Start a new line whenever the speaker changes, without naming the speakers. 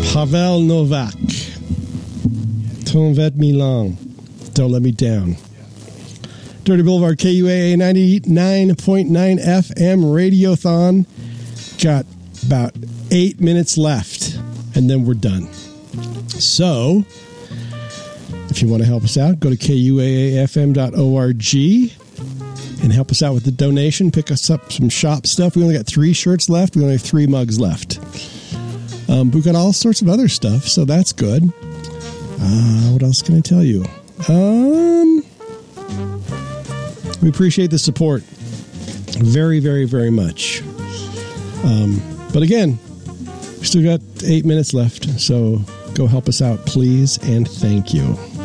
Pavel Novak. Ton vet me long. Don't let me down. Dirty Boulevard, KUAA 99.9 FM Radiothon. Got about 8 minutes left, and then we're done. So, if you want to help us out, go to kuaafm.org and help us out with the donation. Pick us up some shop stuff. We only got 3 shirts left. We only have 3 mugs left. We've got all sorts of other stuff, so that's good. What else can I tell you? We appreciate the support very, very, very much. But again, we still got 8 minutes left, so go help us out, please, and thank you.